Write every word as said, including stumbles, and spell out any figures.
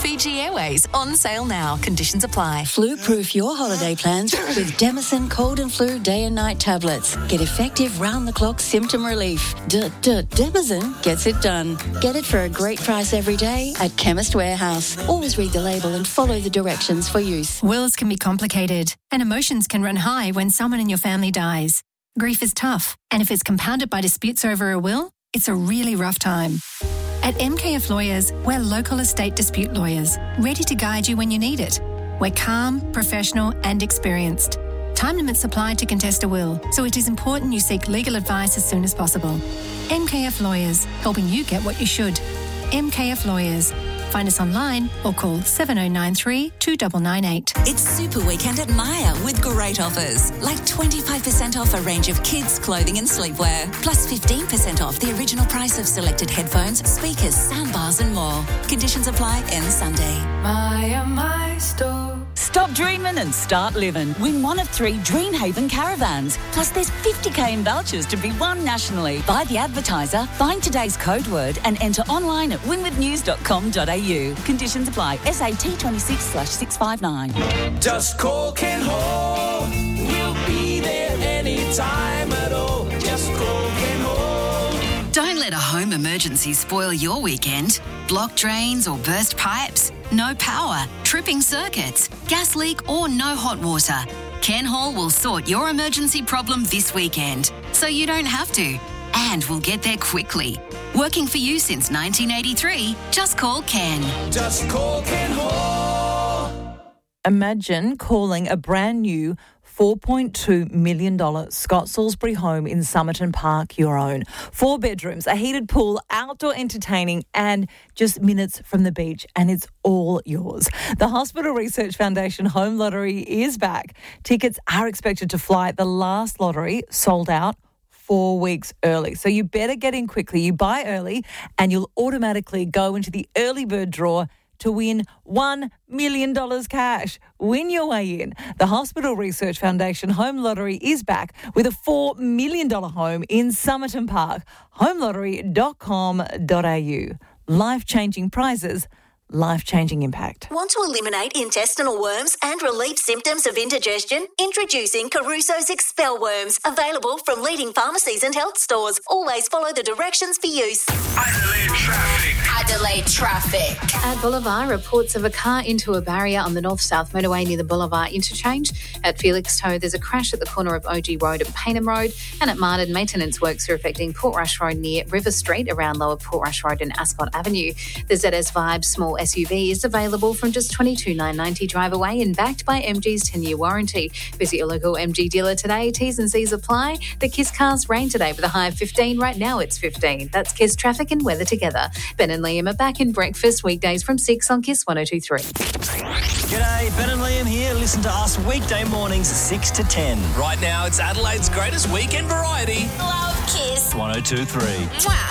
Fiji Airways, on sale now. Conditions apply. Flu-proof your holiday plans with Demison Cold and Flu Day and Night tablets. Get effective round-the-clock symptom relief. D-d-Demison gets it done. Get it for a great price every day at Chemist Warehouse. Always read the label and follow the directions for use. Wills can be complicated, and emotions can run high when someone in your family dies. Grief is tough, and if it's compounded by disputes over a will, it's a really rough time. At M K F Lawyers, we're local estate dispute lawyers, ready to guide you when you need it. We're calm, professional and experienced. Time limits apply to contest a will, so it is important you seek legal advice as soon as possible. M K F Lawyers, helping you get what you should. M K F Lawyers. Find us online or call seven oh nine three, two nine nine eight. It's Super Weekend at Myer with great offers, like twenty-five percent off a range of kids' clothing and sleepwear, plus fifteen percent off the original price of selected headphones, speakers, soundbars and more. Conditions apply end Sunday. Myer, my store. Stop dreaming and start living. Win one of three Dreamhaven caravans. Plus there's fifty k in vouchers to be won nationally. Buy the advertiser, find today's code word and enter online at winwith news dot com dot a u. Conditions apply. S A T twenty-six slash six five nine. Just call Ken Hall. We'll be there anytime at all. Just call Ken Hall. Don't let a home emergency spoil your weekend. Blocked drains or burst pipes? No power, tripping circuits, gas leak or no hot water. Ken Hall will sort your emergency problem this weekend, so you don't have to. And we'll get there quickly. Working for you since nineteen eighty-three, just call Ken. Just call Ken Hall. Imagine calling a brand new four point two million dollars Scott Salisbury home in Somerton Park your own. Four bedrooms, a heated pool, outdoor entertaining and just minutes from the beach, and it's all yours. The Hospital Research Foundation Home Lottery is back. Tickets are expected to fly. The last lottery sold out four weeks early. So you better get in quickly. You buy early and you'll automatically go into the early bird draw to win one million dollars cash. Win your way in. The Hospital Research Foundation Home Lottery is back with a four million dollars home in Somerton Park. home lottery dot com dot a u. Life-changing prizes, life-changing impact. Want to eliminate intestinal worms and relieve symptoms of indigestion? Introducing Caruso's Expel Worms, available from leading pharmacies and health stores. Always follow the directions for use. Adelaide traffic. Adelaide traffic. At Boulevard, reports of a car into a barrier on the north-south motorway near the Boulevard interchange. At Felixstowe, there's a crash at the corner of O G Road and Paynham Road. And at Martin, maintenance works are affecting Portrush Road near River Street around Lower Portrush Road and Ascot Avenue. The Z S Vibe small S U V is available from just twenty-two thousand nine hundred ninety drive away and backed by M G's ten-year warranty. Visit your local M G dealer today. T's and C's apply. The Kiss cars rain today with a high of fifteen. Right now it's fifteen. That's Kiss traffic and weather together. Ben and Liam are back in breakfast weekdays from six on Kiss one oh two point three. G'day, Ben and Liam here. Listen to us weekday mornings six to ten. Right now it's Adelaide's greatest weekend variety. Love Kiss. one oh two point three. Mwah.